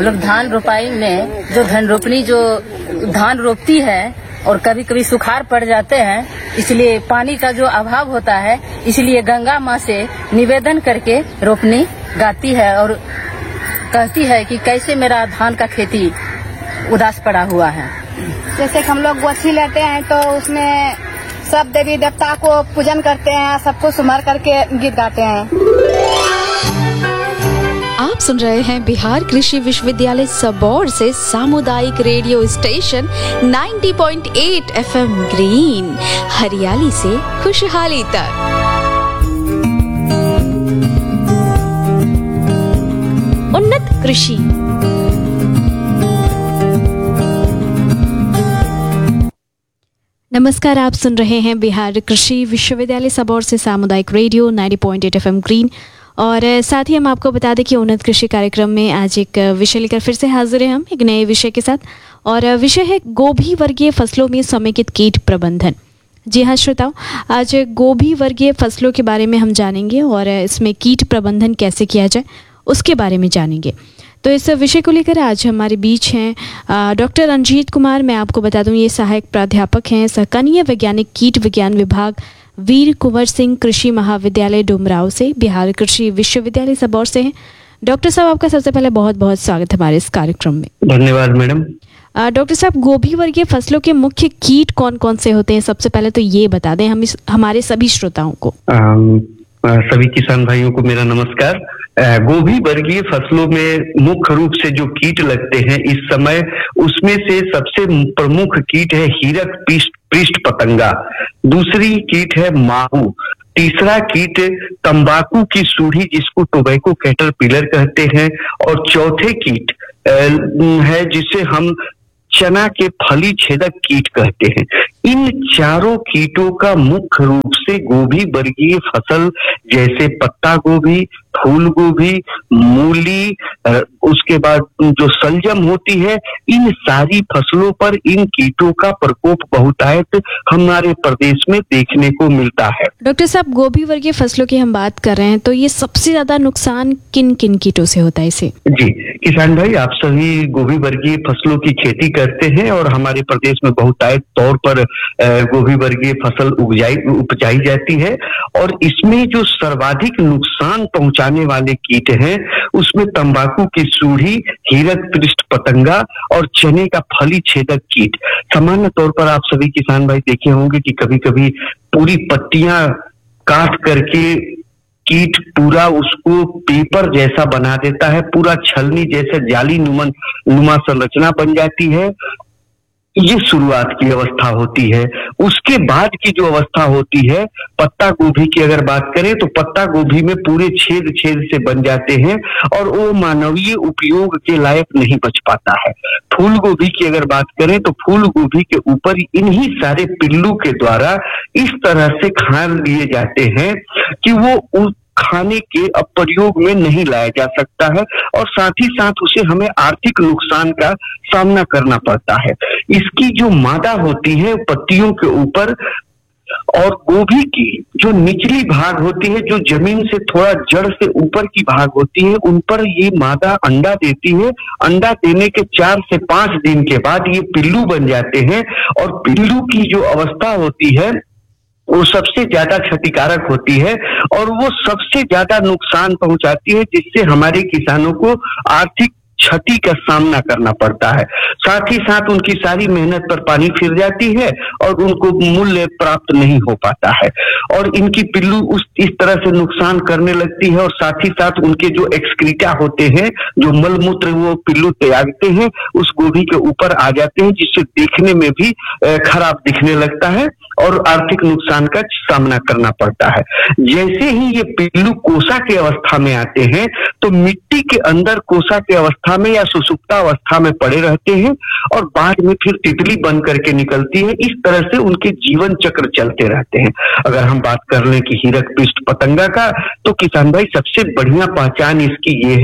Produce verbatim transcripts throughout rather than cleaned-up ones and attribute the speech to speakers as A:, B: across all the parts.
A: लोग धान रोपाई में जो धन रोपनी जो धान रोपती है और कभी कभी सुखाड़ पड़ जाते हैं, इसलिए पानी का जो अभाव होता है, इसलिए गंगा माँ से निवेदन करके रोपनी गाती है और कहती है कि कैसे मेरा धान का खेती उदास पड़ा हुआ है।
B: जैसे कि हम लोग गोछी लेते हैं तो उसमें सब देवी देवता को पूजन करते हैं, सबको सुमर करके गीत गाते हैं।
C: आप सुन रहे हैं बिहार कृषि विश्वविद्यालय सबौर से सामुदायिक रेडियो स्टेशन नब्बे पॉइंट आठ एफएम ग्रीन, हरियाली से खुशहाली तक। उन्नत कृषि। नमस्कार, आप सुन रहे हैं बिहार कृषि विश्वविद्यालय सबौर से सामुदायिक रेडियो नब्बे पॉइंट आठ एफएम ग्रीन। और साथ ही हम आपको बता दें कि उन्नत कृषि कार्यक्रम में आज एक विषय लेकर फिर से हाजिर हैं हम एक नए विषय के साथ, और विषय है गोभी वर्गीय फसलों में समेकित कीट प्रबंधन। जी हाँ श्रोताओं, आज गोभी वर्गीय फसलों के बारे में हम जानेंगे और इसमें कीट प्रबंधन कैसे किया जाए उसके बारे में जानेंगे। तो इस विषय को लेकर आज हमारे बीच हैं डॉक्टर रंजीत कुमार। मैं आपको बता दूं ये सहायक प्राध्यापक हैं सहकनीय वैज्ञानिक कीट विज्ञान विभाग वीर कुंवर सिंह कृषि महाविद्यालय डुमराव से, बिहार कृषि विश्वविद्यालय सबौर से हैं। डॉक्टर साहब, आपका सबसे पहले बहुत बहुत स्वागत है हमारे इस कार्यक्रम में।
D: धन्यवाद मैडम।
C: डॉक्टर साहब, गोभी वर्गीय फसलों के मुख्य कीट कौन कौन से होते हैं, सबसे पहले तो ये बता दें हम इस, हमारे सभी श्रोताओं को।
D: आम, सभी किसान भाइयों को मेरा नमस्कार। गोभी वर्गीय फसलों में मुख्य रूप से जो कीट लगते हैं इस समय, उसमें से सबसे प्रमुख कीट है हीरक पृष्ठ पतंगा, दूसरी कीट है माहू, तीसरा कीट तंबाकू की सूढ़ी जिसको टोबैको कैटरपिलर कहते हैं, और चौथे कीट है जिसे हम चना के फली छेदक कीट कहते हैं। इन चारों कीटों का मुख्य रूप से गोभी वर्गीय फसल जैसे पत्ता गोभी, फूल गोभी, मूली, उसके बाद जो सलजम होती है, इन सारी फसलों पर इन कीटों का प्रकोप बहुतायत हमारे प्रदेश में देखने को मिलता है।
C: डॉक्टर साहब, गोभी वर्गीय फसलों की हम बात कर रहे हैं तो ये सबसे ज्यादा नुकसान किन किन कीटों से होता है इसे?
D: जी किसान भाई, आप सभी गोभी वर्गीय फसलों की खेती करते हैं और हमारे प्रदेश में बहुतायत तौर पर गोभी वर्गीय फसल उपजाई उपजाई जाती है, और इसमें जो सर्वाधिक नुकसान पहुंचाने वाले कीट हैं उसमें तंबाकू की सूढ़ी, हीरक पृष्ठ पतंगा और चने का फली छेदक कीट। सामान्य तौर पर आप सभी किसान भाई देखे होंगे कि कभी कभी पूरी पत्तियां काट करके कीट पूरा उसको पेपर जैसा बना देता है, पूरा छलनी जैसे जाली नुमन नुमा संरचना बन जाती है। ये शुरुआत की अवस्था होती है। उसके बाद की जो अवस्था होती है, पत्ता गोभी की अगर बात करें तो पत्ता गोभी में पूरे छेद छेद से बन जाते हैं और वो मानवीय उपयोग के लायक नहीं बच पाता है। फूल गोभी की अगर बात करें तो फूल गोभी के ऊपर इन्हीं सारे पिल्लू के द्वारा इस तरह से खान लिए जाते हैं कि वो उस खाने के अब प्रयोग में नहीं लाया जा सकता है, और साथ ही साथ उसे हमें आर्थिक नुकसान का सामना करना पड़ता है। इसकी जो मादा होती है पत्तियों के ऊपर, और गोभी की जो निचली भाग होती है, जो जमीन से थोड़ा जड़ से ऊपर की भाग होती है, उन पर ये मादा अंडा देती है। अंडा देने के चार से पांच दिन के बाद ये पिल्लू बन जाते हैं, और पिल्लू की जो अवस्था होती है वो सबसे ज्यादा क्षतिकारक होती है और वो सबसे ज्यादा नुकसान पहुंचाती है, जिससे हमारे किसानों को आर्थिक क्षति का सामना करना पड़ता है। साथ ही साथ उनकी सारी मेहनत पर पानी फिर जाती है और उनको मूल्य प्राप्त नहीं हो पाता है, और इनकी पिल्लू उस इस तरह से नुकसान करने लगती है। और साथ ही साथ उनके जो एक्सक्रीटा होते हैं, जो मल मूत्र वो पिल्लू त्यागते हैं, उस गोभी के ऊपर आ जाते हैं, जिससे देखने में भी खराब दिखने लगता है और आर्थिक नुकसान का सामना करना पड़ता है। जैसे ही ये पिल्लू कोसा के अवस्था में आते हैं तो मिट्टी के अंदर कोसा के अवस्था में या सुसुप्ता अवस्था में पड़े रहते हैं और बाद में फिर तितली बन करके निकलती है। इस तरह से उनके जीवन चक्र चलते रहते हैं। अगर हम बात कर लें कि हीरक पृष्ठ पतंगा का, तो किसान भाई सबसे बढ़िया पहचान इसकी ये है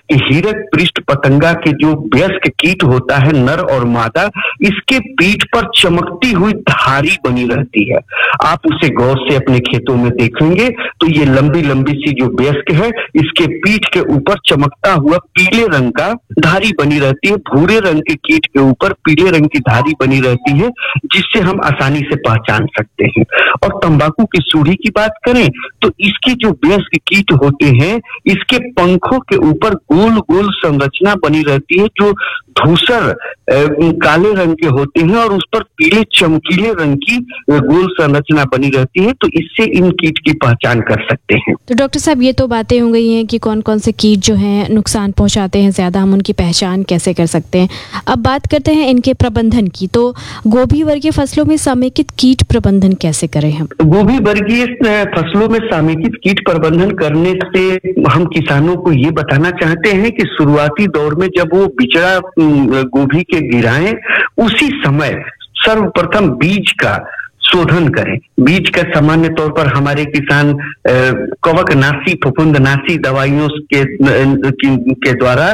D: कि हीरक पृष्ठ पतंगा के जो वयस्क कीट होता है, नर और मादा, इसके पीठ पर चमकती हुई धारी बनी रहती है। आप उसे गौर से अपने खेतों में देखेंगे तो ये लंबी लंबी सी जो वयस्क है, इसके पीठ के ऊपर चमकता हुआ पीले रंग का धारी बनी रहती है। भूरे रंग के कीट के ऊपर पीले रंग की धारी बनी रहती है, जिससे हम आसानी से पहचान सकते हैं। और तंबाकू की सूढ़ी की बात करें तो इसके जो वयस्क कीट होते हैं, इसके पंखों के ऊपर गोल गोल संरचना बनी रहती है, जो धूसर काले रंग के होते हैं और उस पर पीले चमकीले रंग की गोल संरचना बनी रहती है। तो इससे इन कीट की पहचान कर सकते हैं।
C: तो डॉक्टर साहब, ये तो बातें हो गई हैं कि कौन कौन से कीट जो हैं नुकसान पहुंचाते हैं ज्यादा, हम उनकी पहचान कैसे कर सकते हैं। अब बात करते हैं इनके प्रबंधन की। तो गोभी वर्गीय फसलों में समेकित कीट प्रबंधन कैसे करें हम?
D: गोभी वर्गीय फसलों में समेकित कीट प्रबंधन करने से हम किसानों को ये बताना चाहते हैं कि शुरुआती दौर में जब वो बिचड़ा गोभी के गिराएं, उसी समय सर्वप्रथम बीज का शोधन करें। बीज का सामान्य तौर पर हमारे किसान कवकनाशी, फफूंदनाशी दवाइयों के के द्वारा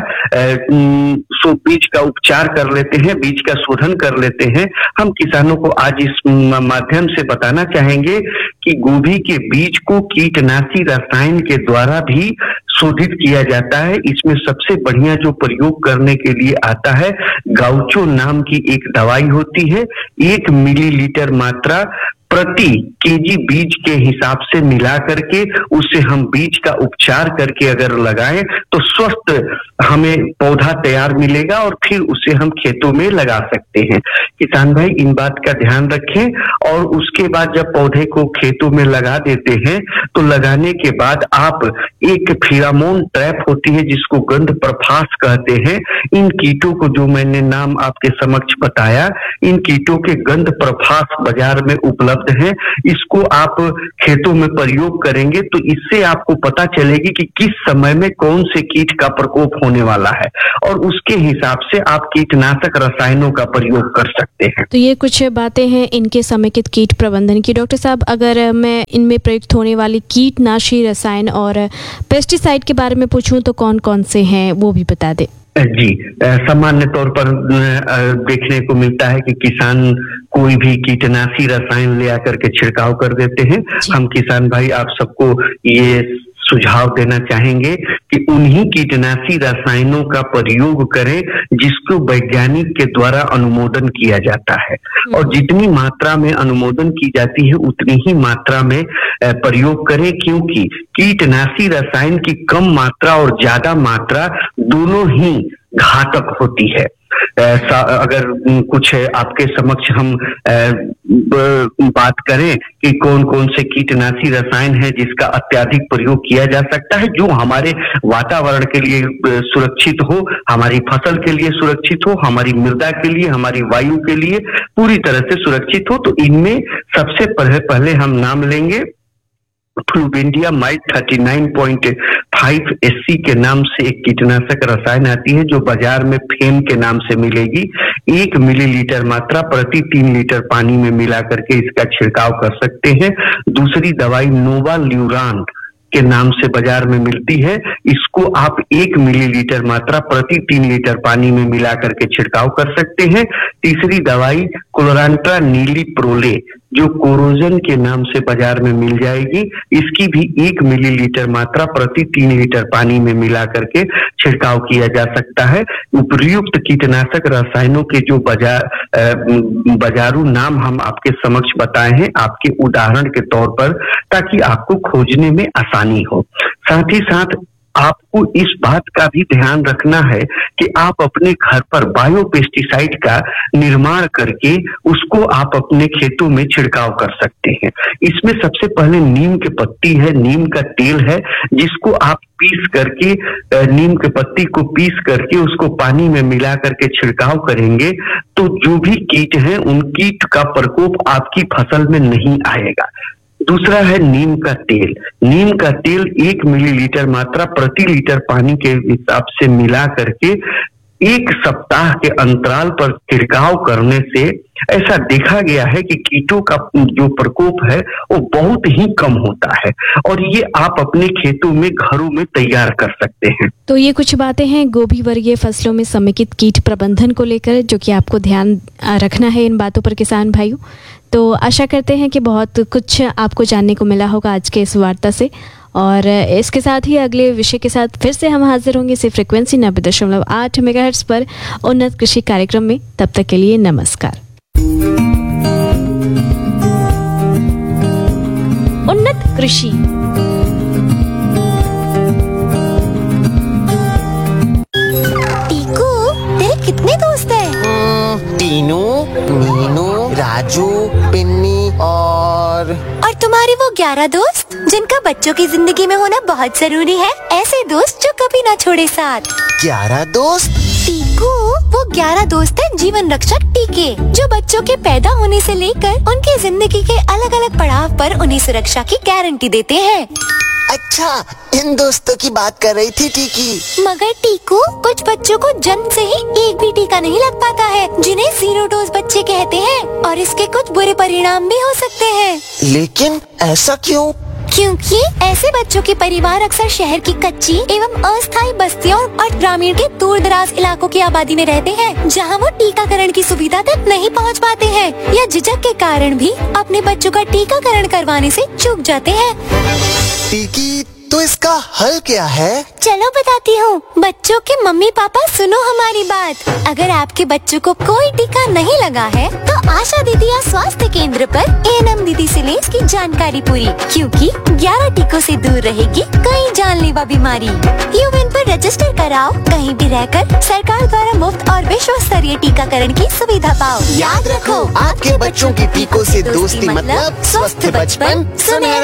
D: सो बीज का उपचार कर लेते हैं, बीज का शोधन कर लेते हैं। हम किसानों को आज इस माध्यम से बताना चाहेंगे कि गोभी के बीज को कीटनाशी रसायन के द्वारा भी शोधित किया जाता है। इसमें सबसे बढ़िया जो प्रयोग करने के लिए आता है, गाउचो नाम की एक दवाई होती है। एक मिलीलीटर मात्रा प्रति केजी बीज के हिसाब से मिला करके उससे हम बीज का उपचार करके अगर लगाएं तो स्वस्थ हमें पौधा तैयार मिलेगा और फिर उसे हम खेतों में लगा सकते हैं। किसान भाई इन बात का ध्यान रखें। और उसके बाद जब पौधे को खेतों में लगा देते हैं तो लगाने के बाद आप एक फेरोमोन ट्रैप होती है जिसको गंध प्रफास कहते हैं। इन कीटों को जो मैंने नाम आपके समक्ष बताया, इन कीटों के गंध प्रफास बाजार में उपलब्ध है। इसको आप खेतों में प्रयोग करेंगे तो इससे आपको पता चलेगी कि किस समय में कौन से कीट का प्रकोप होने वाला है और उसके हिसाब से आप कीटनाशक रसायनों का प्रयोग कर सकते हैं।
C: तो ये कुछ बातें हैं इनके समेकित कीट प्रबंधन की। डॉक्टर साहब, अगर मैं इनमें प्रयुक्त होने वाली कीटनाशी रसायन और पेस्टिसाइड के बारे में पूछूं तो कौन कौन से हैं वो भी बता दें।
D: जी, सामान्य तौर पर देखने को मिलता है कि किसान कोई भी कीटनाशी रसायन ले आकर के छिड़काव कर देते हैं। हम किसान भाई आप सबको ये सुझाव देना चाहेंगे कि उन्हीं कीटनाशी रसायनों का प्रयोग करें जिसको वैज्ञानिक के द्वारा अनुमोदन किया जाता है। और जितनी मात्रा में अनुमोदन की जाती है उतनी ही मात्रा में प्रयोग करें, क्योंकि कीटनाशी रसायन की कम मात्रा और ज्यादा मात्रा दोनों ही घातक होती है। अगर कुछ आपके समक्ष हम बात करें कि कौन कौन से कीटनाशी रसायन है जिसका अत्यधिक प्रयोग किया जा सकता है, जो हमारे वातावरण के लिए सुरक्षित हो, हमारी फसल के लिए सुरक्षित हो, हमारी मृदा के लिए, हमारी वायु के लिए पूरी तरह से सुरक्षित हो, तो इनमें सबसे पहले पहले हम नाम लेंगे फ्लूवेंडिया might thirty nine point five SC के नाम से एक कीटनाशक रसायन आती है जो बाजार में फेम के नाम से मिलेगी। एक मिलीलीटर मात्रा प्रति तीन लीटर पानी में मिला करके इसका छिड़काव कर सकते हैं। दूसरी दवाई नोवा ल्यूरान के नाम से बाजार में मिलती है। इसको आप एक मिलीलीटर मात्रा प्रति तीन लीटर पानी में मिला करके छिड़काव कर सकते हैं। तीसरी दवाई क्लोरांट्रा नीली प्रोले जो कोरोजन के नाम से बाजार में मिल जाएगी, इसकी भी एक मिलीलीटर मात्रा प्रति तीन लीटर पानी में मिला करके छिड़काव किया जा सकता है। उपयुक्त कीटनाशक रसायनों के जो बाजार बाजारू नाम हम आपके समक्ष बताए हैं आपके उदाहरण के तौर पर, ताकि आपको खोजने में आसानी हो। साथ ही साथ आपको इस बात का भी ध्यान रखना है कि आप अपने घर पर बायो पेस्टिसाइड का निर्माण करके उसको आप अपने खेतों में छिड़काव कर सकते हैं। इसमें सबसे पहले नीम की पत्ती है, नीम का तेल है, जिसको आप पीस करके, नीम के पत्ती को पीस करके उसको पानी में मिला करके छिड़काव करेंगे तो जो भी कीट हैं उन कीट का प्रकोप आपकी फसल में नहीं आएगा। दूसरा है नीम का तेल। नीम का तेल एक मिलीलीटर मात्रा प्रति लीटर पानी के हिसाब से मिला करके एक सप्ताह के अंतराल पर छिड़काव करने से ऐसा देखा गया है कि कीटों का जो प्रकोप है वो बहुत ही कम होता है, और ये आप अपने खेतों में घरों में तैयार कर सकते हैं।
C: तो ये कुछ बातें हैं गोभी वर्गीय फसलों में समेकित कीट प्रबंधन को लेकर, जो कि आपको ध्यान रखना है इन बातों पर किसान भाइयों। तो आशा करते हैं कि बहुत कुछ आपको जानने को मिला होगा आज के इस वार्ता से, और इसके साथ ही अगले विषय के साथ फिर से हम हाजिर होंगे इसी फ्रिक्वेंसी नब्बे दशमलव आठ मेगाहर्ट्ज पर उन्नत कृषि कार्यक्रम में। तब तक के लिए नमस्कार। उन्नत कृषि।
E: टीकू, तेरे कितने दोस्त हैं?
F: टीनू, नीनू, राजू, पिन्नी और
E: और तुम्हारे वो ग्यारह दोस्त जिनका बच्चों की जिंदगी में होना बहुत जरूरी है, ऐसे दोस्त जो कभी ना छोड़े साथ।
F: ग्यारह दोस्त?
E: टीकू, वो ग्यारह दोस्त हैं जीवन रक्षक टीके, जो बच्चों के पैदा होने से लेकर उनकी जिंदगी के अलग अलग पड़ाव पर उन्हें सुरक्षा की गारंटी देते हैं।
F: अच्छा, इन दोस्तों की बात कर रही थी टीकी।
E: मगर टीकू, कुछ बच्चों को जन्म से ही एक भी टीका नहीं लग पाता है, जिन्हें जीरो डोज बच्चे कहते हैं, और इसके कुछ बुरे परिणाम भी हो सकते हैं।
F: लेकिन ऐसा क्यों?
E: क्योंकि ऐसे बच्चों के परिवार अक्सर शहर की कच्ची एवं अस्थायी बस्तियों और ग्रामीण के दूर दराज इलाकों की आबादी में रहते हैं, जहां वो टीकाकरण की सुविधा तक नहीं पहुंच पाते हैं, या झिझक के कारण भी अपने बच्चों का टीकाकरण करवाने से चूक जाते हैं।
F: टीकी, तो इसका हल क्या है?
E: चलो बताती हूँ। बच्चों के मम्मी पापा सुनो हमारी बात। अगर आपके बच्चों को कोई टीका नहीं लगा है तो आशा दीदी या स्वास्थ्य केंद्र पर एएनएम दीदी से ले इसकी जानकारी पूरी, क्योंकि ग्यारह टीकों से दूर रहेगी कई जानलेवा बीमारी। यूएन पर रजिस्टर कराओ, कहीं भी रहकर सरकार द्वारा मुफ्त और विश्व स्तरीय टीकाकरण की सुविधा पाओ।
F: याद रखो, आपके बच्चों के टीकों से दोस्ती मतलब स्वस्थ बचपन, सुनहरा